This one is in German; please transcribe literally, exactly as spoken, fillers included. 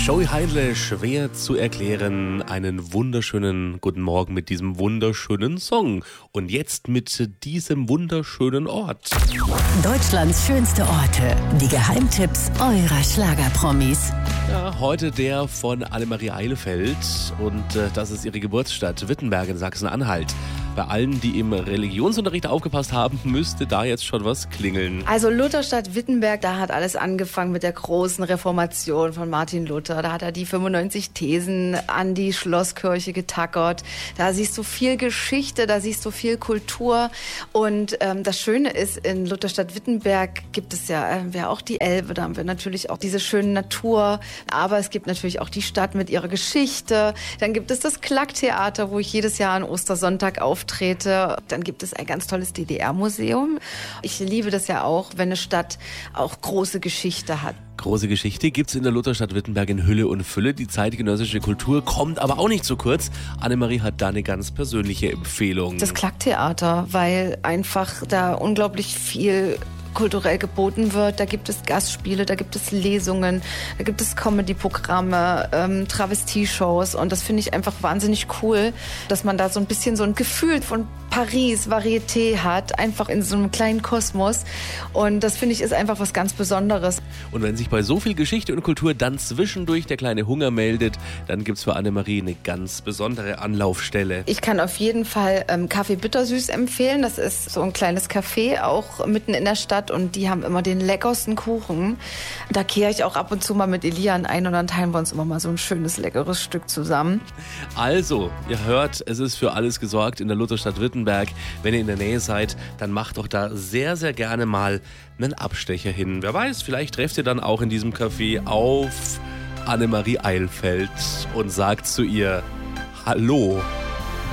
Joey Heidle, schwer zu erklären. Einen wunderschönen guten Morgen mit diesem wunderschönen Song. Und jetzt mit diesem wunderschönen Ort. Deutschlands schönste Orte. Die Geheimtipps eurer Schlagerpromis. Ja, heute der von Annemarie Eilfeld. Und äh, das ist ihre Geburtsstadt, Wittenberg in Sachsen-Anhalt. Bei allen, die im Religionsunterricht aufgepasst haben, müsste da jetzt schon was klingeln. Also Lutherstadt Wittenberg, da hat alles angefangen mit der großen Reformation von Martin Luther. Da hat er die fünfundneunzig Thesen an die Schlosskirche getackert. Da siehst du viel Geschichte, da siehst du viel Kultur. Und ähm, das Schöne ist, in Lutherstadt Wittenberg gibt es ja, äh, ja auch die Elbe, da haben wir natürlich auch diese schöne Natur. Aber es gibt natürlich auch die Stadt mit ihrer Geschichte. Dann gibt es das Klacktheater, wo ich jedes Jahr an Ostersonntag auftrete. Dann gibt es ein ganz tolles D D R-Museum. Ich liebe das ja auch, wenn eine Stadt auch große Geschichte hat. Große Geschichte gibt's in der Lutherstadt Wittenberg in Hülle und Fülle. Die zeitgenössische Kultur kommt aber auch nicht zu kurz. Annemarie hat da eine ganz persönliche Empfehlung. Das Klacktheater, weil einfach da unglaublich viel kulturell geboten wird. Da gibt es Gastspiele, da gibt es Lesungen, da gibt es Comedy-Programme, ähm, Travestie-Shows und das finde ich einfach wahnsinnig cool, dass man da so ein bisschen so ein Gefühl von Paris, Varieté hat, einfach in so einem kleinen Kosmos und das finde ich ist einfach was ganz Besonderes. Und wenn sich bei so viel Geschichte und Kultur dann zwischendurch der kleine Hunger meldet, dann gibt's für Annemarie eine ganz besondere Anlaufstelle. Ich kann auf jeden Fall ähm, Kaffee Bittersüß empfehlen. Das ist so ein kleines Café, auch mitten in der Stadt. Und die haben immer den leckersten Kuchen. Da kehre ich auch ab und zu mal mit Elian ein und dann teilen wir uns immer mal so ein schönes, leckeres Stück zusammen. Also, ihr hört, es ist für alles gesorgt in der Lutherstadt Wittenberg. Wenn ihr in der Nähe seid, dann macht doch da sehr, sehr gerne mal einen Abstecher hin. Wer weiß, vielleicht trefft ihr dann auch in diesem Café auf Annemarie Eilfeld und sagt zu ihr Hallo.